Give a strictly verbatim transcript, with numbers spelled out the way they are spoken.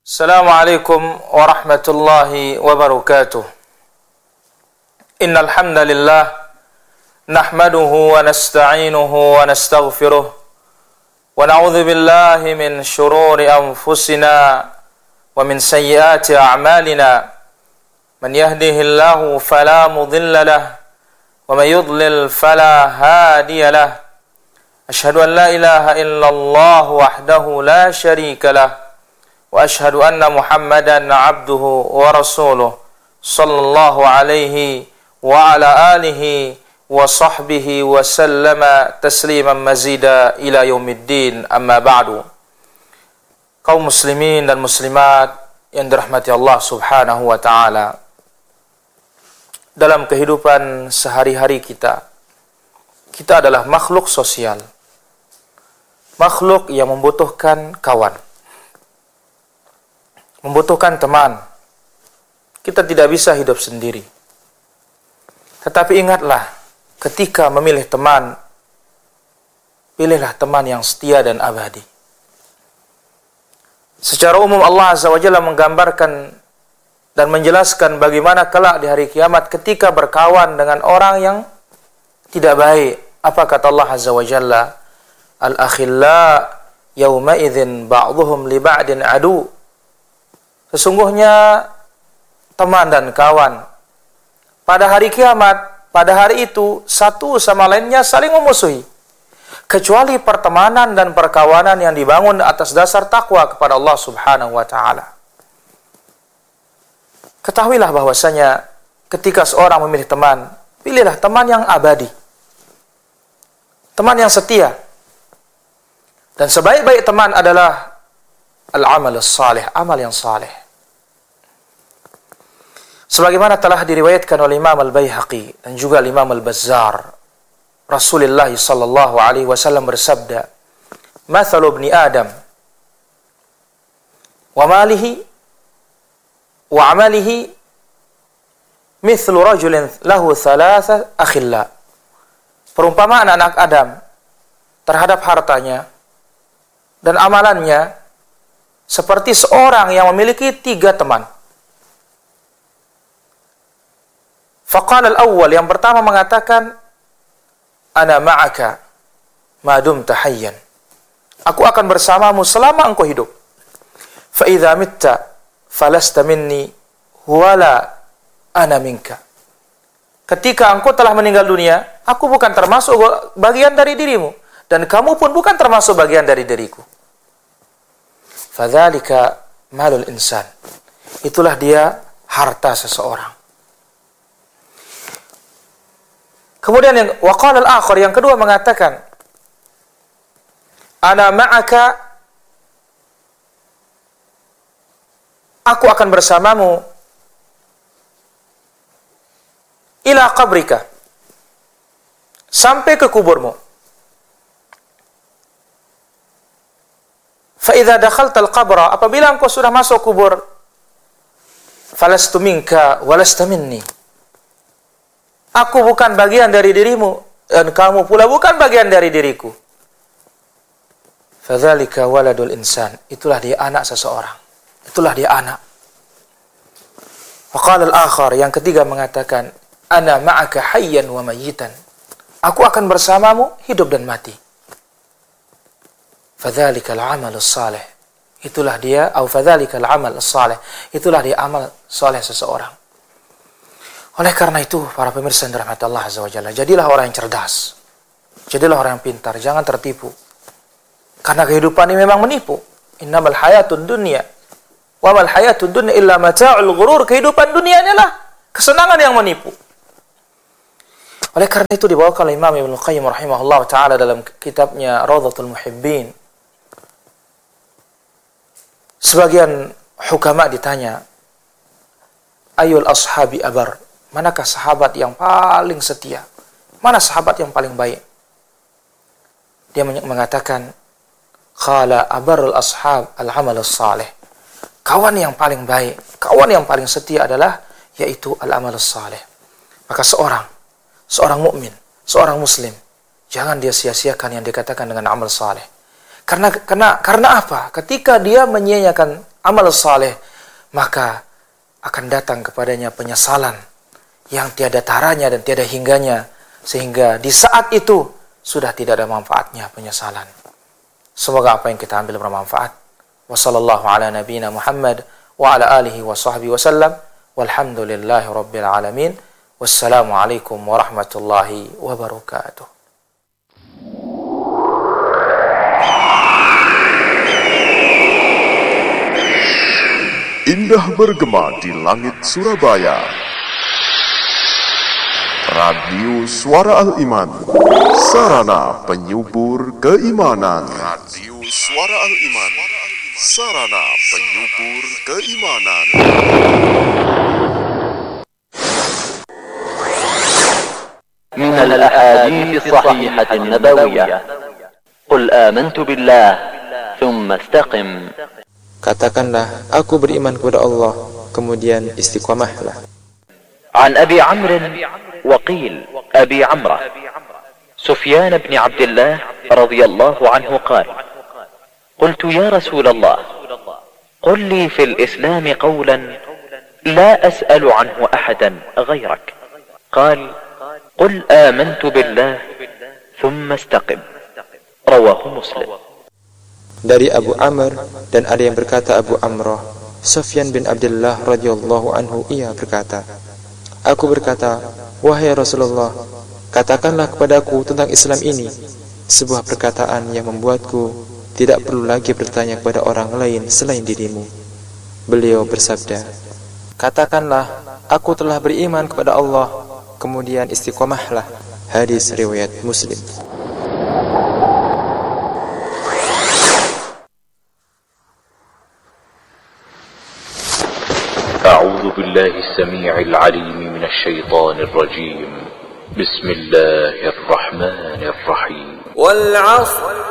Assalamualaikum warahmatullahi wabarakatuh. Innal hamdalillah nahmaduhu wa nasta'inuhu wa nastaghfiruh wa na'udzu billahi min shururi anfusina wa min sayyiati a'malina. Man yahdihillahu fala mudilla lahu wa man yudlil fala hadiya lahu. Asyhadu an la ilaha illallah wahdahu la syarika lahu wa asyhadu anna Muhammadan abduhu wa rasuluh sallallahu alaihi wa ala alihi wa sahbihi wa sallama tasliman mazida ila yaumiddin, amma ba'du. Kaum muslimin dan muslimat yang dirahmati Allah subhanahu wa ta'ala, dalam kehidupan sehari-hari kita, kita adalah makhluk sosial, makhluk yang membutuhkan kawan, membutuhkan teman. Kita tidak bisa hidup sendiri. Tetapi ingatlah, ketika memilih teman, pilihlah teman yang setia dan abadi. Secara umum Allah Azza wa Jalla menggambarkan dan menjelaskan bagaimana kelak di hari kiamat ketika berkawan dengan orang yang tidak baik. Apa kata Allah Azza wa Jalla? Al-akhilla yawma idzin ba'dhuhum li ba'din adu. Sesungguhnya teman dan kawan pada hari kiamat, pada hari itu satu sama lainnya saling memusuhi, kecuali pertemanan dan perkawanan yang dibangun atas dasar takwa kepada Allah subhanahu wa ta'ala. Ketahuilah bahwasanya ketika seorang memilih teman, pilihlah teman yang abadi, teman yang setia. Dan sebaik-baik teman adalah al-amal as-salih, amal yang saleh. Sebagaimana telah diriwayatkan oleh Imam Al-Baihaqi dan juga Imam Al-Bazzar, Rasulullah sallallahu alaihi wasallam bersabda, "Mathalu ibni Adam wa malihi wa amalihi mithlu rajulin lahu thalatha akhilla." Perumpamaan anak Adam terhadap hartanya dan amalannya seperti seorang yang memiliki tiga teman. Faqala al-awwal, yang pertama mengatakan, ana ma'aka ma dumta hayyan. Aku akan bersamamu selama engkau hidup. Fa idza mitta falasta minni wala ana minka. Ketika engkau telah meninggal dunia, aku bukan termasuk bagian dari dirimu, dan kamu pun bukan termasuk bagian dari diriku. Fadzalika malul insan. Itulah dia harta seseorang. Kemudian yang waqala al-akhar, yang kedua mengatakan, ana ma'aka, aku akan bersamamu ila qabrika, sampai ke kuburmu. Fa idza dakhalta al-qabra, apabila engkau sudah masuk kubur, falastu minka walasta minni. Aku bukan bagian dari dirimu, dan kamu pula bukan bagian dari diriku. Fadzalika waladul insan. Itulah dia anak seseorang. Itulah dia anak. Waqala al-akhar, yang ketiga mengatakan, ana ma'aka hayyan wa mayyitan. Aku akan bersamamu hidup dan mati. Fadzalika al-amal as-salih. Itulah dia, atau fadzalika al-amal as-salih. Itulah dia amal saleh seseorang. Oleh karena itu, para pemirsa yang dirahmati Allah Azza wa Jalla, jadilah orang yang cerdas. Jadilah orang yang pintar, jangan tertipu. Karena kehidupan ini memang menipu. Innamal hayatud dunya wa mal hayatud dunya illa mata'ul ghurur. Kehidupan dunia adalah kesenangan yang menipu. Oleh karena itu dibawakan oleh Imam Ibnu Qayyim rahimahullah taala dalam kitabnya Rawdatul Muhibbin. Sebagian hukama ditanya, ayul ashabi abar, manakah sahabat yang paling setia? Mana sahabat yang paling baik? Dia mengatakan, qala abarul ashab al-amal as-salih. Kawan yang paling baik, kawan yang paling setia adalah yaitu al-amal as-salih. Maka seorang, seorang mukmin, seorang muslim, jangan dia sia-siakan yang dikatakan dengan amal saleh. Karena karena karena apa? Ketika dia menyia-nyiakan amal saleh, maka akan datang kepadanya penyesalan yang tiada taranya dan tiada hingganya, sehingga di saat itu sudah tidak ada manfaatnya penyesalan. Semoga apa yang kita ambil bermanfaat. Wassallallahu ala nabiyyina Muhammad wa ala alihi wa sahbihi wasallam. Walhamdulillahi rabbil alamin. Wassalamualaikum warahmatullahi wabarakatuh. Indah bergema di langit Surabaya. Radio Suara Al-Iman, sarana penyubur keimanan. Radio Suara Al-Iman, sarana penyubur keimanan. من الأحاديث الصحيحة النبوية قل آمنت بالله ثم استقم. Katakanlah, aku beriman kepada Allah, kemudian istiqamahlah. عن أبي عمرو وقيل أبي عمرو سفيان بن عبد الله رضي الله عنه قال: قلت يا رسول الله قل لي في الإسلام قولا لا أسأل عنه أحدا غيرك. قال: قل آمنت بالله ثم استقم. رواه مسلم. Dari Abu Amr, dan ada yang berkata Abu Amrah, Sufyan bin Abdullah radhiyallahu anhu, ia berkata, aku berkata, wahai Rasulullah, katakanlah kepadaku tentang Islam ini, sebuah perkataan yang membuatku tidak perlu lagi bertanya kepada orang lain selain dirimu. Beliau bersabda, katakanlah, aku telah beriman kepada Allah, kemudian istiqomahlah. Hadis riwayat Muslim. أعوذ بالله السميع العليم من الشيطان الرجيم. بسم الله الرحمن الرحيم. والعصر